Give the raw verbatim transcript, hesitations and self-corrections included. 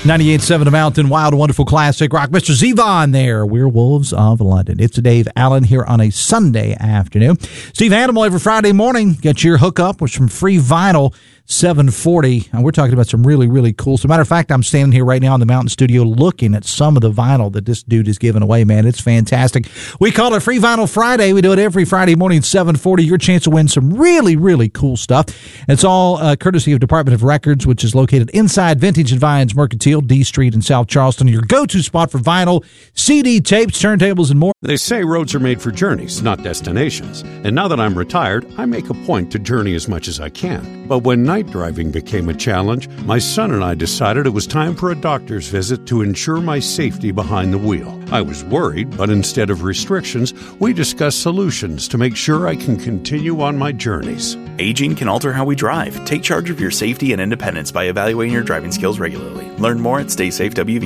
ninety-eight point seven The Mountain, Wild, Wonderful, Classic Rock. Mister Zevon there, Werewolves of London. It's Dave Allen here on a Sunday afternoon. Steve Animal every Friday morning. Get your hookup with some free vinyl, seven forty. And we're talking about some really, really cool. As a matter of fact, I'm standing here right now in the Mountain Studio looking at some of the vinyl that this dude is giving away, man. It's fantastic. We call it Free Vinyl Friday. We do it every Friday morning, seven forty. Your chance to win some really, really cool stuff. It's all uh, courtesy of Department of Records, which is located inside Vintage and Vines Mercantile, D Street in South Charleston. Your go-to spot for vinyl, C D tapes, turntables, and more. They say roads are made for journeys, not destinations. And now that I'm retired, I make a point to journey as much as I can. But when night driving became a challenge, my son and I decided it was time for a doctor's visit to ensure my safety behind the wheel. I was worried, but instead of restrictions, we discussed solutions to make sure I can continue on my journeys. Aging can alter how we drive. Take charge of your safety and independence by evaluating your driving skills regularly. Learn more at stay safe W V.